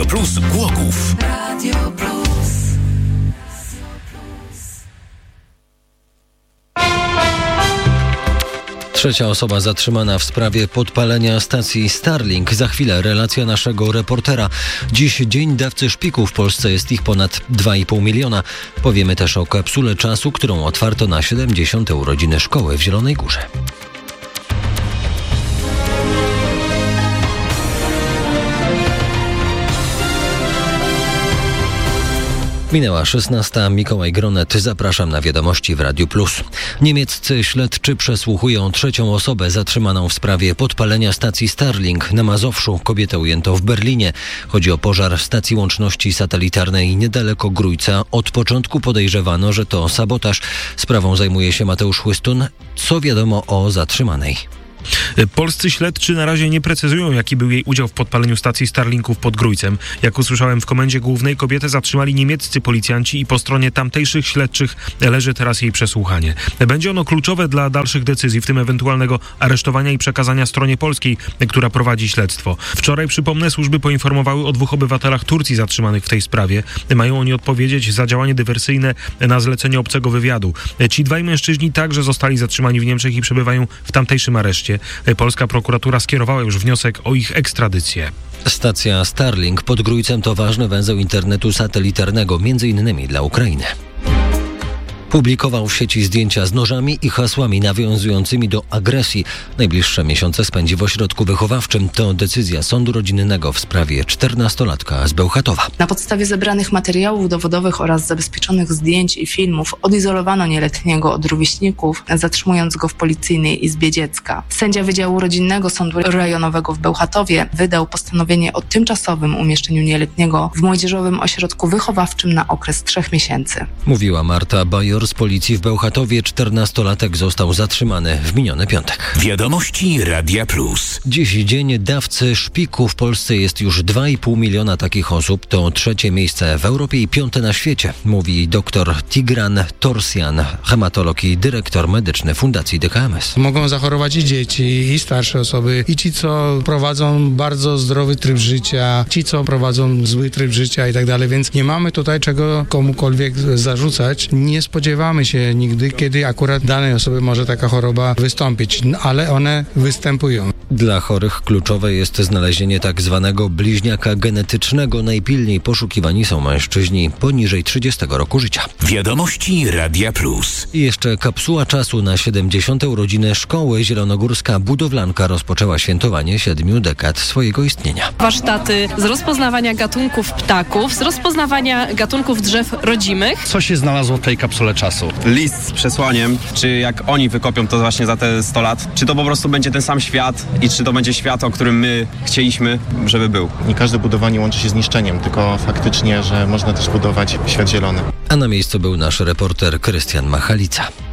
Plus Głogów. Radio Plus. Trzecia osoba zatrzymana w sprawie podpalenia stacji Starlink. Za chwilę relacja naszego reportera. Dziś dzień dawcy szpiku. W Polsce jest ich ponad 2,5 miliona. Powiemy też o kapsule czasu, którą otwarto na 70. urodziny szkoły w Zielonej Górze. Minęła 16. Mikołaj Gronet. Zapraszam na wiadomości w Radiu Plus. Niemieccy śledczy przesłuchują trzecią osobę zatrzymaną w sprawie podpalenia stacji Starlink na Mazowszu. Kobietę ujęto w Berlinie. Chodzi o pożar stacji łączności satelitarnej niedaleko Grójca. Od początku podejrzewano, że to sabotaż. Sprawą zajmuje się Mateusz Chłystun. Co wiadomo o zatrzymanej? Polscy śledczy na razie nie precyzują, jaki był jej udział w podpaleniu stacji Starlinków pod Grójcem. Jak usłyszałem w Komendzie Głównej, kobietę zatrzymali niemieccy policjanci i po stronie tamtejszych śledczych leży teraz jej przesłuchanie. Będzie ono kluczowe dla dalszych decyzji, w tym ewentualnego aresztowania i przekazania stronie polskiej, która prowadzi śledztwo. Wczoraj, przypomnę, służby poinformowały o 2 obywatelach Turcji zatrzymanych w tej sprawie. Mają oni odpowiedzieć za działanie dywersyjne na zlecenie obcego wywiadu. Ci dwaj mężczyźni także zostali zatrzymani w Niemczech i przebywają w tamtejszym areszcie. Polska prokuratura skierowała już wniosek o ich ekstradycję. Stacja Starlink pod Grójcem to ważny węzeł internetu satelitarnego, m.in. dla Ukrainy. Publikował w sieci zdjęcia z nożami i hasłami nawiązującymi do agresji. Najbliższe miesiące spędzi w ośrodku wychowawczym. To decyzja sądu rodzinnego w sprawie 14-latka z Bełchatowa. Na podstawie zebranych materiałów dowodowych oraz zabezpieczonych zdjęć i filmów odizolowano nieletniego od rówieśników, zatrzymując go w Policyjnej Izbie Dziecka. Sędzia Wydziału Rodzinnego Sądu Rejonowego w Bełchatowie wydał postanowienie o tymczasowym umieszczeniu nieletniego w młodzieżowym ośrodku wychowawczym na okres 3 miesięcy. Mówiła Marta Bajor z policji w Bełchatowie. 14-latek został zatrzymany w miniony piątek. Wiadomości Radia Plus. Dziś dzień dawcy szpiku. W Polsce jest już 2,5 miliona takich osób. To 3. miejsce w Europie i 5. na świecie, mówi dr Tigran Torsian, hematolog i dyrektor medyczny Fundacji DKMS. Mogą zachorować i dzieci, i starsze osoby, i ci, co prowadzą bardzo zdrowy tryb życia, ci, co prowadzą zły tryb życia i tak dalej, więc nie mamy tutaj czego komukolwiek zarzucać. Nie spodziewamy się nigdy, kiedy akurat danej osoby może taka choroba wystąpić, ale one występują. Dla chorych kluczowe jest znalezienie tak zwanego bliźniaka genetycznego. Najpilniej poszukiwani są mężczyźni poniżej 30 roku życia. Wiadomości Radia Plus. I jeszcze kapsuła czasu na 70. urodziny szkoły. Zielonogórska budowlanka rozpoczęła świętowanie 7 dekad swojego istnienia. Warsztaty z rozpoznawania gatunków ptaków, z rozpoznawania gatunków drzew rodzimych. Co się znalazło w tej kapsule czasu? List z przesłaniem, czy jak oni wykopią to właśnie za te 100 lat, czy to po prostu będzie ten sam świat i czy to będzie świat, o którym my chcieliśmy, żeby był. Nie każde budowanie łączy się z niszczeniem, tylko faktycznie, że można też budować świat zielony. A na miejscu był nasz reporter Krystian Machalica.